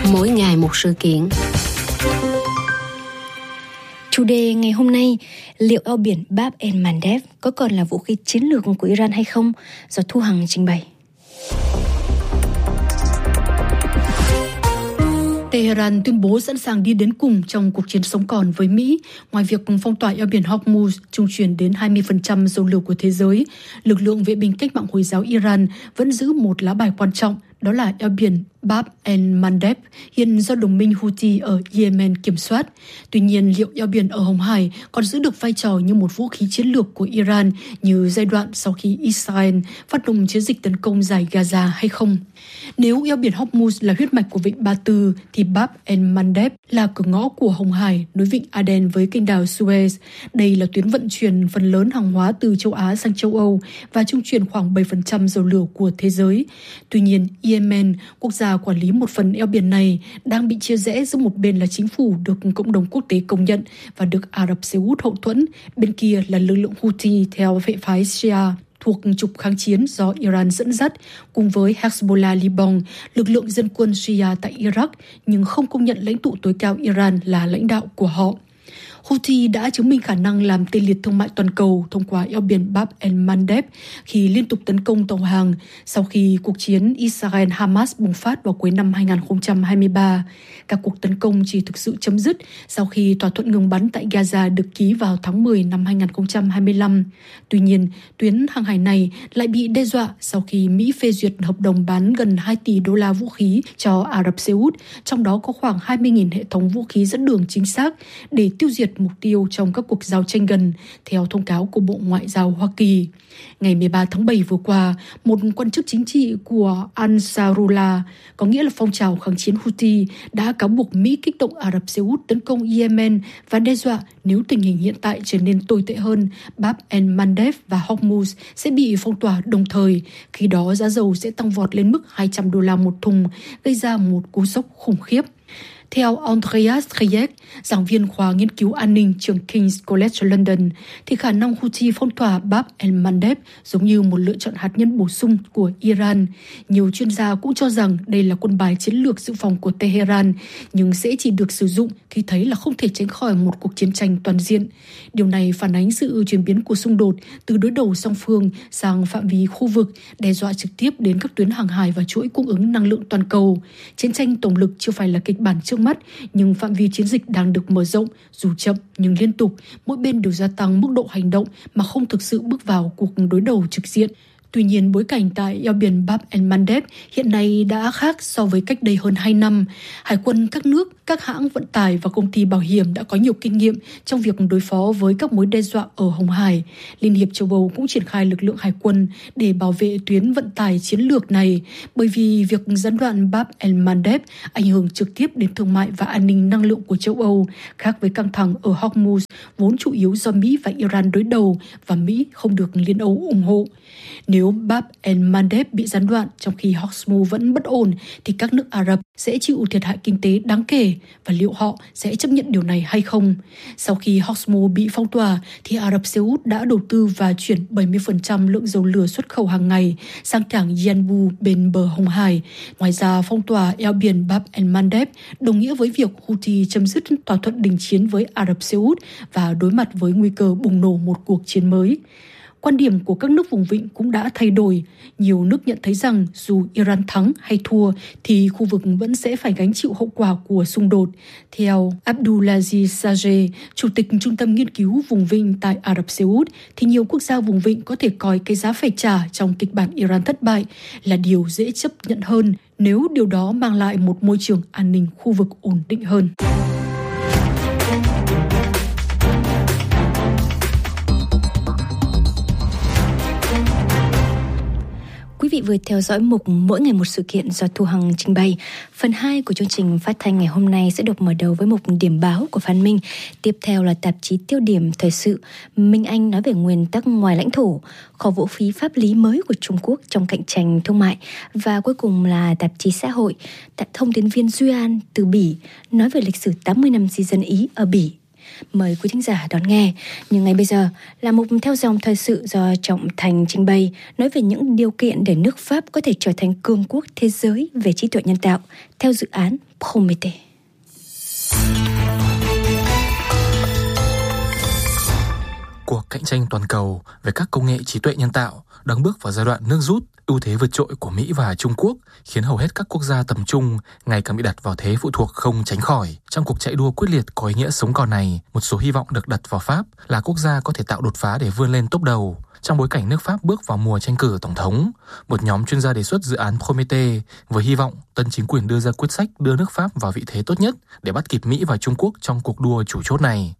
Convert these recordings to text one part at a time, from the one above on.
Mỗi ngày một sự kiện. Chủ đề ngày hôm nay, liệu eo biển Bab el-Mandeb có còn là vũ khí chiến lược của Iran hay không? Do Thu Hằng trình bày. Tehran tuyên bố sẵn sàng đi đến cùng trong cuộc chiến sống còn với Mỹ. Ngoài việc phong tỏa eo biển Hormuz, trung chuyển đến 20% dầu lửa của thế giới, lực lượng vệ binh cách mạng Hồi giáo Iran vẫn giữ một lá bài quan trọng, đó là eo biển Bab el-Mandeb, hiện do đồng minh Houthi ở Yemen kiểm soát. Tuy nhiên, liệu eo biển ở Hồng Hải còn giữ được vai trò như một vũ khí chiến lược của Iran như giai đoạn sau khi Israel phát động chiến dịch tấn công giải Gaza hay không? Nếu eo biển Hormuz là huyết mạch của vịnh Ba Tư, thì Bab el-Mandeb là cửa ngõ của Hồng Hải nối vịnh Aden với kênh đào Suez. Đây là tuyến vận chuyển phần lớn hàng hóa từ châu Á sang châu Âu và trung chuyển khoảng 7% dầu lửa của thế giới. Tuy nhiên, Yemen, quốc gia quản lý một phần eo biển này, đang bị chia rẽ giữa một bên là chính phủ được cộng đồng quốc tế công nhận và được Ả Rập Xê Út hậu thuẫn, bên kia là lực lượng Houthi theo phe phái Shia thuộc trục kháng chiến do Iran dẫn dắt, cùng với Hezbollah Liban, lực lượng dân quân Shia tại Iraq, nhưng không công nhận lãnh tụ tối cao Iran là lãnh đạo của họ. Houthi đã chứng minh khả năng làm tê liệt thương mại toàn cầu thông qua eo biển Bab el-Mandeb khi liên tục tấn công tàu hàng sau khi cuộc chiến Israel-Hamas bùng phát vào cuối năm 2023. Các cuộc tấn công chỉ thực sự chấm dứt sau khi thỏa thuận ngừng bắn tại Gaza được ký vào tháng 10 năm 2025. Tuy nhiên, tuyến hàng hải này lại bị đe dọa sau khi Mỹ phê duyệt hợp đồng bán gần 2 tỷ đô la vũ khí cho Ả Rập Xê Út, trong đó có khoảng 20.000 hệ thống vũ khí dẫn đường chính xác để tiêu diệt mục tiêu trong các cuộc giao tranh gần, theo thông cáo của Bộ Ngoại giao Hoa Kỳ. Ngày 13 tháng 7 vừa qua, một quan chức chính trị của Ansarullah, có nghĩa là phong trào kháng chiến Houthi, đã cáo buộc Mỹ kích động Ả Rập Xê Út tấn công Yemen và đe dọa nếu tình hình hiện tại trở nên tồi tệ hơn, Bab el-Mandeb và Hormuz sẽ bị phong tỏa đồng thời, khi đó giá dầu sẽ tăng vọt lên mức 200 đô la một thùng, gây ra một cú sốc khủng khiếp. Theo Andreas Hayek, giảng viên khoa nghiên cứu an ninh trường King's College London, thì khả năng Houthi phong tỏa Bab el-Mandeb giống như một lựa chọn hạt nhân bổ sung của Iran. Nhiều chuyên gia cũng cho rằng đây là quân bài chiến lược dự phòng của Tehran, nhưng sẽ chỉ được sử dụng khi thấy là không thể tránh khỏi một cuộc chiến tranh toàn diện. Điều này phản ánh sự chuyển biến của xung đột từ đối đầu song phương sang phạm vi khu vực, đe dọa trực tiếp đến các tuyến hàng hải và chuỗi cung ứng năng lượng toàn cầu. Chiến tranh tổng lực chưa phải là kịch bản trước mắt, nhưng phạm vi chiến dịch đang được mở rộng, dù chậm nhưng liên tục, mỗi bên đều gia tăng mức độ hành động mà không thực sự bước vào cuộc đối đầu trực diện. Tuy nhiên, bối cảnh tại eo biển Bab el-Mandeb hiện nay đã khác so với cách đây hơn 2 năm. Hải quân các nước, các hãng vận tải và công ty bảo hiểm đã có nhiều kinh nghiệm trong việc đối phó với các mối đe dọa ở Hồng Hải. Liên hiệp châu Âu cũng triển khai lực lượng hải quân để bảo vệ tuyến vận tải chiến lược này, bởi vì việc gián đoạn Bab el-Mandeb ảnh hưởng trực tiếp đến thương mại và an ninh năng lượng của châu Âu, khác với căng thẳng ở Hormuz, vốn chủ yếu do Mỹ và Iran đối đầu và Mỹ không được Liên Âu ủng hộ. Nếu Bab el-Mandeb bị gián đoạn trong khi Hormuz vẫn bất ổn, thì các nước Ả Rập sẽ chịu thiệt hại kinh tế đáng kể, và liệu họ sẽ chấp nhận điều này hay không? Sau khi Hormuz bị phong tỏa, thì Ả Rập Xê Út đã đầu tư và chuyển 70% lượng dầu lửa xuất khẩu hàng ngày sang cảng Yanbu bên bờ Hồng Hải. Ngoài ra, phong tỏa eo biển Bab el-Mandeb đồng nghĩa với việc Houthi chấm dứt thỏa thuận đình chiến với Ả Rập Xê Út và đối mặt với nguy cơ bùng nổ một cuộc chiến mới. Quan điểm của các nước vùng vịnh cũng đã thay đổi. Nhiều nước nhận thấy rằng dù Iran thắng hay thua thì khu vực vẫn sẽ phải gánh chịu hậu quả của xung đột. Theo Abdulaziz Sajeh, Chủ tịch Trung tâm Nghiên cứu Vùng Vịnh tại Ả Rập Xê Út, thì nhiều quốc gia vùng vịnh có thể coi cái giá phải trả trong kịch bản Iran thất bại là điều dễ chấp nhận hơn nếu điều đó mang lại một môi trường an ninh khu vực ổn định hơn. Quý vị vừa theo dõi mục Mỗi ngày một sự kiện do Thu Hằng trình bày. Phần 2 của chương trình phát thanh ngày hôm nay sẽ được mở đầu với mục điểm báo của Phan Minh. Tiếp theo là tạp chí Tiêu điểm thời sự. Minh Anh nói về nguyên tắc ngoài lãnh thổ, kho vũ khí pháp lý mới của Trung Quốc trong cạnh tranh thương mại. Và cuối cùng là tạp chí Xã hội. Thông tín viên Duy An từ Bỉ nói về lịch sử 80 năm di dân Ý ở Bỉ. Mời quý thính giả đón nghe. Nhưng ngay bây giờ là mục theo dòng thời sự do Trọng Thành trình bày, nói về những điều kiện để nước Pháp có thể trở thành cường quốc thế giới về trí tuệ nhân tạo theo dự án Prométhée. Cuộc cạnh tranh toàn cầu về các công nghệ trí tuệ nhân tạo đang bước vào giai đoạn nước rút. Ưu thế vượt trội của Mỹ và Trung Quốc khiến hầu hết các quốc gia tầm trung ngày càng bị đặt vào thế phụ thuộc không tránh khỏi. Trong cuộc chạy đua quyết liệt có ý nghĩa sống còn này, một số hy vọng được đặt vào Pháp là quốc gia có thể tạo đột phá để vươn lên top đầu. Trong bối cảnh nước Pháp bước vào mùa tranh cử tổng thống, một nhóm chuyên gia đề xuất dự án Prométhée với hy vọng tân chính quyền đưa ra quyết sách đưa nước Pháp vào vị thế tốt nhất để bắt kịp Mỹ và Trung Quốc trong cuộc đua chủ chốt này.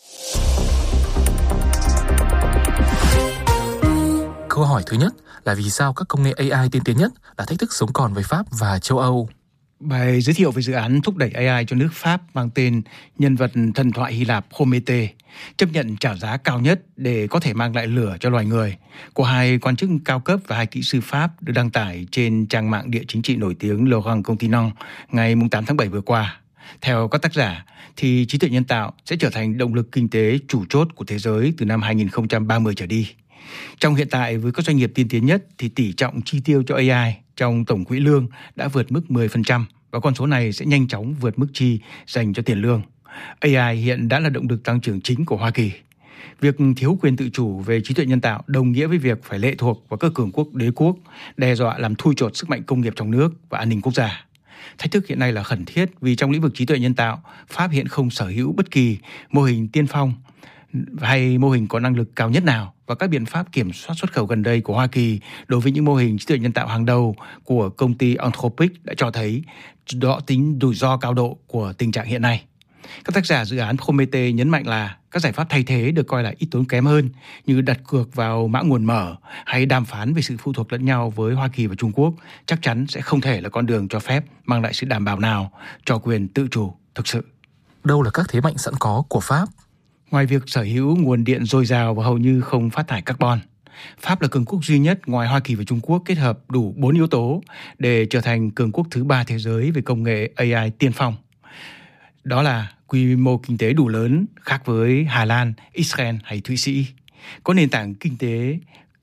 Câu hỏi thứ nhất là vì sao các công nghệ AI tiên tiến nhất là thách thức sống còn với Pháp và châu Âu? Bài giới thiệu về dự án thúc đẩy AI cho nước Pháp mang tên nhân vật thần thoại Hy Lạp Prométhée, chấp nhận trả giá cao nhất để có thể mang lại lửa cho loài người, của hai quan chức cao cấp và hai kỹ sư Pháp được đăng tải trên trang mạng địa chính trị nổi tiếng Le Grand Continent ngày 8 tháng 7 vừa qua. Theo các tác giả, thì trí tuệ nhân tạo sẽ trở thành động lực kinh tế chủ chốt của thế giới từ năm 2030 trở đi. Trong hiện tại, với các doanh nghiệp tiên tiến nhất thì tỷ trọng chi tiêu cho AI trong tổng quỹ lương đã vượt mức 10% và con số này sẽ nhanh chóng vượt mức chi dành cho tiền lương. AI hiện đã là động lực tăng trưởng chính của Hoa Kỳ. Việc thiếu quyền tự chủ về trí tuệ nhân tạo đồng nghĩa với việc phải lệ thuộc vào các cường quốc đế quốc, đe dọa làm thui chột sức mạnh công nghiệp trong nước và an ninh quốc gia. Thách thức hiện nay là khẩn thiết vì trong lĩnh vực trí tuệ nhân tạo, Pháp hiện không sở hữu bất kỳ mô hình tiên phong hay mô hình có năng lực cao nhất nào, và các biện pháp kiểm soát xuất khẩu gần đây của Hoa Kỳ đối với những mô hình trí tuệ nhân tạo hàng đầu của công ty Anthropic đã cho thấy rõ tính rủi ro cao độ của tình trạng hiện nay. Các tác giả dự án Prométhée nhấn mạnh là các giải pháp thay thế được coi là ít tốn kém hơn như đặt cược vào mã nguồn mở hay đàm phán về sự phụ thuộc lẫn nhau với Hoa Kỳ và Trung Quốc chắc chắn sẽ không thể là con đường cho phép mang lại sự đảm bảo nào cho quyền tự chủ thực sự. Đâu là các thế mạnh sẵn có của Pháp? Ngoài việc sở hữu nguồn điện dồi dào và hầu như không phát thải carbon, Pháp là cường quốc duy nhất ngoài Hoa Kỳ và Trung Quốc kết hợp đủ 4 yếu tố để trở thành cường quốc thứ 3 thế giới về công nghệ AI tiên phong. Đó là quy mô kinh tế đủ lớn, khác với Hà Lan, Israel hay Thụy Sĩ, có nền tảng kinh tế,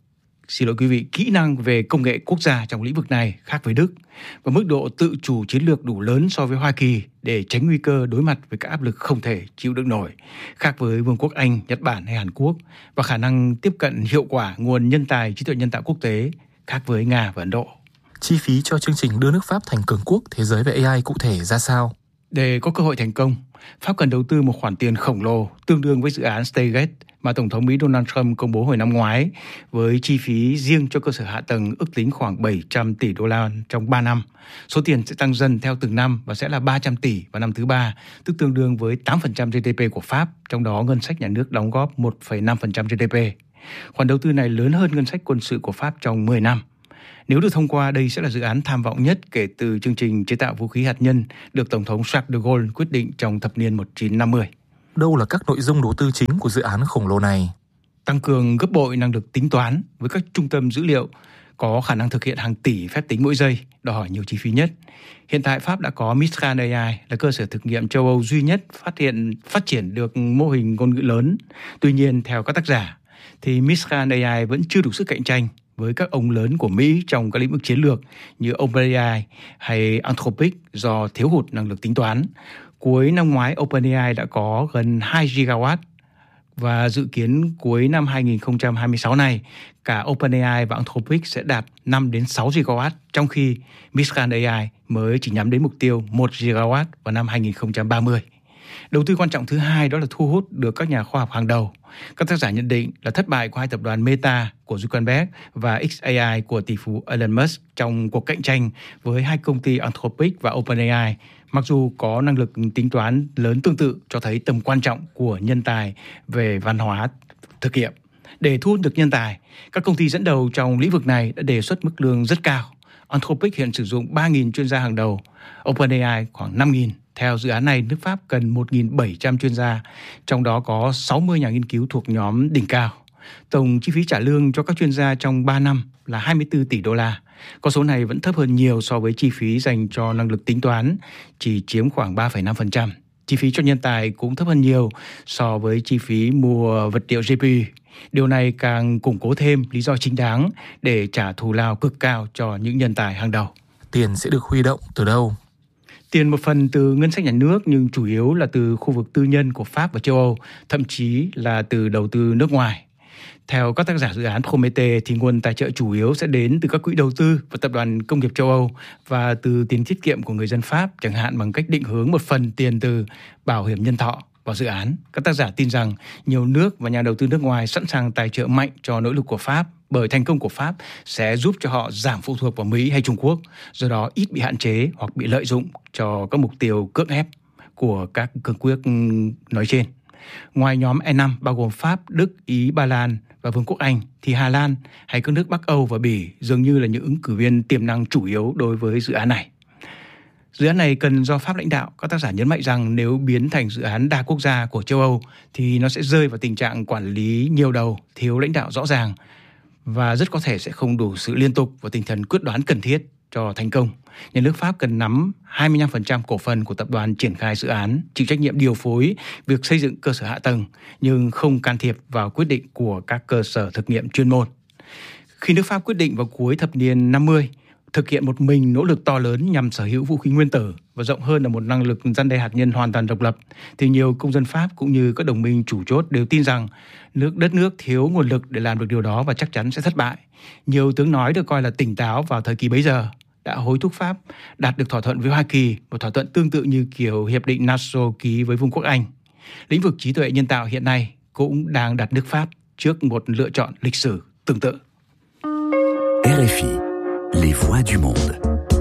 kỹ năng về công nghệ quốc gia trong lĩnh vực này khác với Đức, và mức độ tự chủ chiến lược đủ lớn so với Hoa Kỳ để tránh nguy cơ đối mặt với các áp lực không thể chịu đựng nổi, khác với Vương quốc Anh, Nhật Bản hay Hàn Quốc, và khả năng tiếp cận hiệu quả nguồn nhân tài trí tuệ nhân tạo quốc tế, khác với Nga và Ấn Độ. Chi phí cho chương trình đưa nước Pháp thành cường quốc thế giới về AI cụ thể ra sao? Để có cơ hội thành công, Pháp cần đầu tư một khoản tiền khổng lồ tương đương với dự án Stargate mà Tổng thống Mỹ Donald Trump công bố hồi năm ngoái, với chi phí riêng cho cơ sở hạ tầng ước tính khoảng 700 tỷ đô la trong 3 năm. Số tiền sẽ tăng dần theo từng năm và sẽ là 300 tỷ vào năm thứ 3, tức tương đương với 8% GDP của Pháp, trong đó ngân sách nhà nước đóng góp 1,5% GDP. Khoản đầu tư này lớn hơn ngân sách quân sự của Pháp trong 10 năm. Nếu được thông qua, đây sẽ là dự án tham vọng nhất kể từ chương trình chế tạo vũ khí hạt nhân được Tổng thống Charles de Gaulle quyết định trong thập niên 1950. Đâu là các nội dung đầu tư chính của dự án khổng lồ này? Tăng cường gấp bội năng lực tính toán với các trung tâm dữ liệu có khả năng thực hiện hàng tỷ phép tính mỗi giây, đòi hỏi nhiều chi phí nhất. Hiện tại Pháp đã có Mistral AI, là cơ sở thực nghiệm châu Âu duy nhất phát triển được mô hình ngôn ngữ lớn. Tuy nhiên, theo các tác giả, thì Mistral AI vẫn chưa đủ sức cạnh tranh với các ông lớn của Mỹ trong các lĩnh vực chiến lược như OpenAI hay Anthropic do thiếu hụt năng lực tính toán. Cuối năm ngoái, OpenAI đã có gần 2 gigawatt và dự kiến cuối năm 2026 này, cả OpenAI và Anthropic sẽ đạt 5 đến 6 gigawatt, trong khi Mistral AI mới chỉ nhắm đến mục tiêu 1 gigawatt vào năm 2030. Đầu tư quan trọng thứ hai đó là thu hút được các nhà khoa học hàng đầu. Các tác giả nhận định là thất bại của hai tập đoàn Meta của Zuckerberg và XAI của tỷ phú Elon Musk trong cuộc cạnh tranh với hai công ty Anthropic và OpenAI, mặc dù có năng lực tính toán lớn tương tự, cho thấy tầm quan trọng của nhân tài về văn hóa thực nghiệm. Để thu hút được nhân tài, các công ty dẫn đầu trong lĩnh vực này đã đề xuất mức lương rất cao. Anthropic hiện sử dụng 3.000 chuyên gia hàng đầu, OpenAI khoảng 5.000. Theo dự án này, nước Pháp cần 1.700 chuyên gia, trong đó có 60 nhà nghiên cứu thuộc nhóm đỉnh cao. Tổng chi phí trả lương cho các chuyên gia trong 3 năm là 24 tỷ đô la. Con số này vẫn thấp hơn nhiều so với chi phí dành cho năng lực tính toán, chỉ chiếm khoảng 3,5%. Chi phí cho nhân tài cũng thấp hơn nhiều so với chi phí mua vật liệu GPU. Điều này càng củng cố thêm lý do chính đáng để trả thù lao cực cao cho những nhân tài hàng đầu. Tiền sẽ được huy động từ đâu? Tiền một phần từ ngân sách nhà nước nhưng chủ yếu là từ khu vực tư nhân của Pháp và châu Âu, thậm chí là từ đầu tư nước ngoài. Theo các tác giả dự án Prométhée thì nguồn tài trợ chủ yếu sẽ đến từ các quỹ đầu tư và tập đoàn công nghiệp châu Âu và từ tiền tiết kiệm của người dân Pháp, chẳng hạn bằng cách định hướng một phần tiền từ bảo hiểm nhân thọ vào dự án. Các tác giả tin rằng nhiều nước và nhà đầu tư nước ngoài sẵn sàng tài trợ mạnh cho nỗ lực của Pháp, bởi thành công của Pháp sẽ giúp cho họ giảm phụ thuộc vào Mỹ hay Trung Quốc, do đó ít bị hạn chế hoặc bị lợi dụng cho các mục tiêu cưỡng ép của các cường quốc nói trên. Ngoài nhóm E5 bao gồm Pháp, Đức, Ý, Ba Lan và Vương quốc Anh thì Hà Lan hay các nước Bắc Âu và Bỉ dường như là những ứng cử viên tiềm năng chủ yếu đối với dự án này. Dự án này cần do Pháp lãnh đạo. Các tác giả nhấn mạnh rằng nếu biến thành dự án đa quốc gia của châu Âu thì nó sẽ rơi vào tình trạng quản lý nhiều đầu, thiếu lãnh đạo rõ ràng và rất có thể sẽ không đủ sự liên tục và tinh thần quyết đoán cần thiết cho thành công. Nhà nước Pháp cần nắm 25% cổ phần của tập đoàn triển khai dự án, chịu trách nhiệm điều phối việc xây dựng cơ sở hạ tầng, nhưng không can thiệp vào quyết định của các cơ sở thực nghiệm chuyên môn. Khi nước Pháp quyết định vào cuối thập niên 50, thực hiện một mình nỗ lực to lớn nhằm sở hữu vũ khí nguyên tử và rộng hơn là một năng lực răn đe hạt nhân hoàn toàn độc lập, thì nhiều công dân Pháp cũng như các đồng minh chủ chốt đều tin rằng đất nước thiếu nguồn lực để làm được điều đó và chắc chắn sẽ thất bại. Nhiều tiếng nói được coi là tỉnh táo vào thời kỳ bấy giờ đã hối thúc Pháp đạt được thỏa thuận với Hoa Kỳ, một thỏa thuận tương tự như kiểu hiệp định Nassau ký với Vương quốc Anh. Lĩnh vực trí tuệ nhân tạo hiện nay cũng đang đặt nước Pháp trước một lựa chọn lịch sử tương tự. RFI, les voix du monde.